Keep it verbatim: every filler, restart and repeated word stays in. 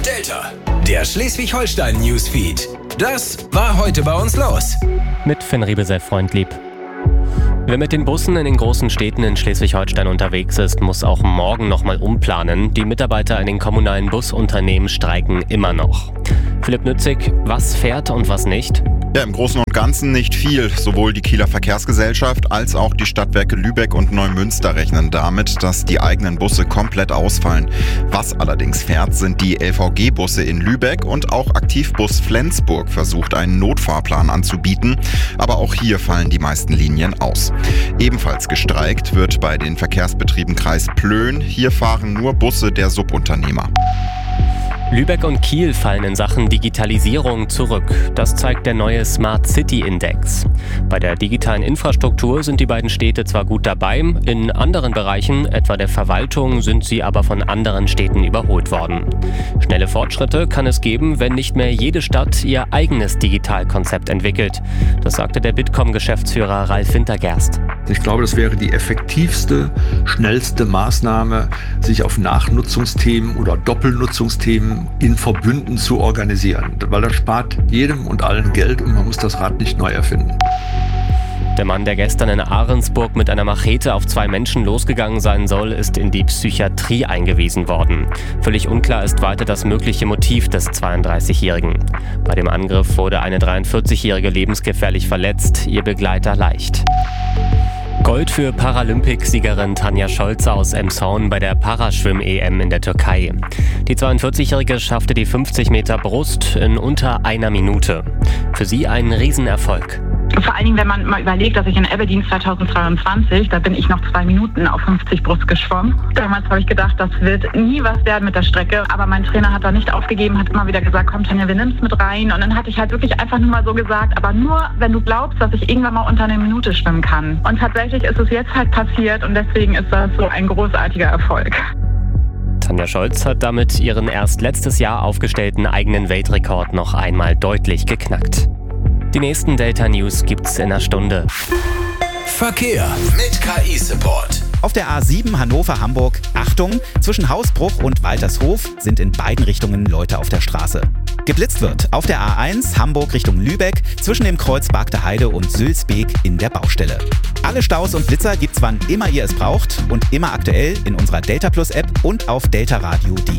Delta, der Schleswig-Holstein-Newsfeed. Das war heute bei uns los. Mit Finn Riebesell-Freundlieb. Wer mit den Bussen in den großen Städten in Schleswig-Holstein unterwegs ist, muss auch morgen nochmal umplanen. Die Mitarbeiter in den kommunalen Busunternehmen streiken immer noch. Philipp Nützig, was fährt und was nicht? Ja, im Großen und Ganzen nicht viel. Sowohl die Kieler Verkehrsgesellschaft als auch die Stadtwerke Lübeck und Neumünster rechnen damit, dass die eigenen Busse komplett ausfallen. Was allerdings fährt, sind die L V G-Busse in Lübeck und auch Aktivbus Flensburg versucht, einen Notfahrplan anzubieten. Aber auch hier fallen die meisten Linien aus. Ebenfalls gestreikt wird bei den Verkehrsbetrieben Kreis Plön. Hier fahren nur Busse der Subunternehmer. Lübeck und Kiel fallen in Sachen Digitalisierung zurück. Das zeigt der neue Smart City Index. Bei der digitalen Infrastruktur sind die beiden Städte zwar gut dabei, in anderen Bereichen, etwa der Verwaltung, sind sie aber von anderen Städten überholt worden. Schnelle Fortschritte kann es geben, wenn nicht mehr jede Stadt ihr eigenes Digitalkonzept entwickelt. Das sagte der Bitkom-Geschäftsführer Ralf Wintergerst. Ich glaube, das wäre die effektivste, schnellste Maßnahme, sich auf Nachnutzungsthemen oder Doppelnutzungsthemen in Verbünden zu organisieren. Weil das spart jedem und allen Geld und man muss das Rad nicht neu erfinden. Der Mann, der gestern in Ahrensburg mit einer Machete auf zwei Menschen losgegangen sein soll, ist in die Psychiatrie eingewiesen worden. Völlig unklar ist weiter das mögliche Motiv des zweiunddreißigjährigen. Bei dem Angriff wurde eine dreiundvierzigjährige lebensgefährlich verletzt, ihr Begleiter leicht. Gold für Paralympicsiegerin Tanja Scholze aus Emshorn bei der Paraschwimm-E M in der Türkei. Die zweiundvierzigjährige schaffte die fünfzig Meter Brust in unter einer Minute. Für sie ein Riesenerfolg. Vor allen Dingen, wenn man mal überlegt, dass ich in Aberdeen zweitausendzweiundzwanzig, da bin ich noch zwei Minuten auf fünfzig Brust geschwommen. Damals habe ich gedacht, das wird nie was werden mit der Strecke. Aber mein Trainer hat da nicht aufgegeben, hat immer wieder gesagt, komm Tanja, wir nehmen es mit rein. Und dann hatte ich halt wirklich einfach nur mal so gesagt, aber nur, wenn du glaubst, dass ich irgendwann mal unter einer Minute schwimmen kann. Und tatsächlich ist es jetzt halt passiert und deswegen ist das so ein großartiger Erfolg. Tanja Scholz hat damit ihren erst letztes Jahr aufgestellten eigenen Weltrekord noch einmal deutlich geknackt. Die nächsten Delta News gibt's in einer Stunde. Verkehr mit K I-Support. Auf der A sieben Hannover-Hamburg, Achtung, zwischen Hausbruch und Waltershof sind in beiden Richtungen Leute auf der Straße. Geblitzt wird auf der A eins Hamburg Richtung Lübeck zwischen dem Kreuz Bargter Heide und Sülzbeek in der Baustelle. Alle Staus und Blitzer gibt's wann immer ihr es braucht und immer aktuell in unserer Delta Plus App und auf deltaradio punkt de.